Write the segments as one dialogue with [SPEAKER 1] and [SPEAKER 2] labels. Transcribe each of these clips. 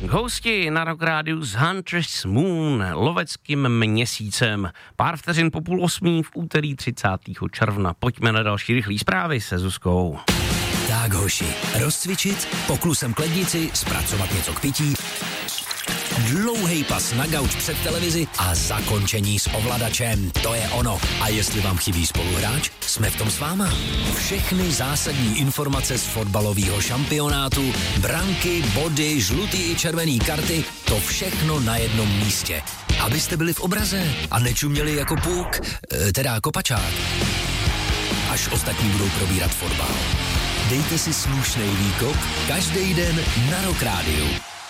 [SPEAKER 1] Hosti na Rock Rádiu s Hunter's Moon, loveckým měsícem. Pár vteřin po 7:30 v úterý 30. června. Pojďme na další rychlý zprávy se Zuzkou.
[SPEAKER 2] Tak hoši, rozcvičit, poklusem k lednici, zpracovat něco k pití, dlouhej pas na gauč před televizi a zakončení s ovladačem. To je ono. A jestli vám chybí spoluhráč, jsme v tom s váma. Všechny zásadní informace z fotbalového šampionátu, branky, body, žlutý i červený karty, to všechno na jednom místě. Abyste byli v obraze a nečuměli jako puk, teda kopačák. Až ostatní budou probírat fotbal. Dejte si slušnej výkop každý den na Rock Rádiu.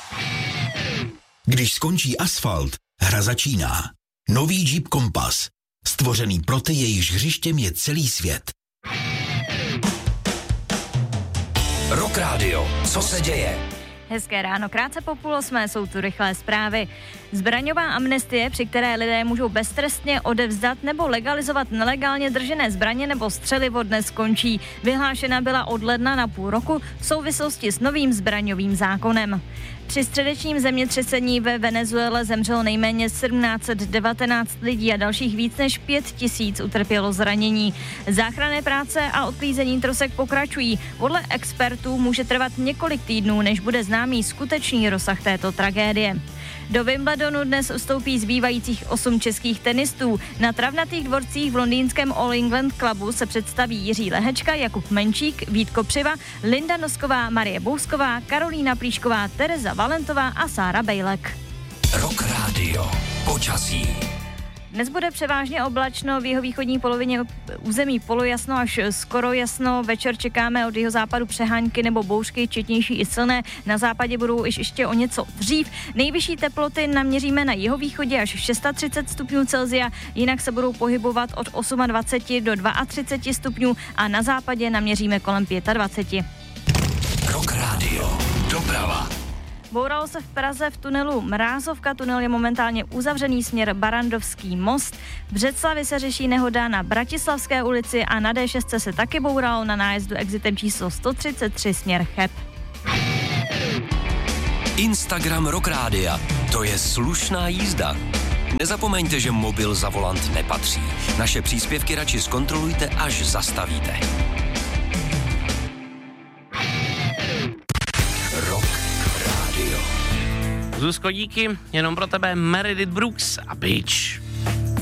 [SPEAKER 3] Když skončí asfalt, hra začíná. Nový Jeep Compass. Stvořený pro ty, jejichž hřištěm je celý svět.
[SPEAKER 2] Rock Radio. Co se děje?
[SPEAKER 4] Hezké ráno, krátce po 7:30 jsou tu rychlé zprávy. Zbraňová amnestie, při které lidé můžou beztrestně odevzdat nebo legalizovat nelegálně držené zbraně nebo střelivo, dnes skončí. Vyhlášena byla od ledna na půl roku v souvislosti s novým zbraňovým zákonem. Při středečním zemětřesení ve Venezuele zemřelo nejméně 1719 lidí a dalších víc než 5000 utrpělo zranění. Záchranné práce a odklízení trosek pokračují. Podle expertů může trvat několik týdnů, než bude známý skutečný rozsah této tragédie. Do Wimbledonu dnes vstoupí zbývajících 8 českých tenistů. Na travnatých dvorcích v londýnském All England Clubu se představí Jiří Lehečka, Jakub Menčík, Vít Kopřiva, Linda Nosková, Marie Bousková, Karolína Plíšková, Tereza Valentová a Sára Bejlek.
[SPEAKER 2] Rock Radio. Počasí.
[SPEAKER 4] Dnes bude převážně oblačno, v jihovýchodní polovině území polojasno až skoro jasno. Večer čekáme od jihozápadu přehánky nebo bouřky, četnější i silné. Na západě budou ještě o něco dřív. Nejvyšší teploty naměříme na jihovýchodě až 630 stupňů Celsia, jinak se budou pohybovat od 28 do 32 stupňů a na západě naměříme kolem 25.
[SPEAKER 2] Rock Radio. Doprava.
[SPEAKER 4] Bouralo se v Praze v tunelu Mrázovka, tunel je momentálně uzavřený, směr Barandovský most. V Břeclavi se řeší nehoda na Bratislavské ulici a na D6 se taky bouralo na nájezdu exitem číslo 133 směr Cheb.
[SPEAKER 2] Instagram Rock Rádia. To je slušná jízda. Nezapomeňte, že mobil za volant nepatří. Naše příspěvky radši zkontrolujte, až zastavíte. Rock Radio.
[SPEAKER 1] Zuzko, díky, jenom pro tebe Meredith Brooks a Bitch.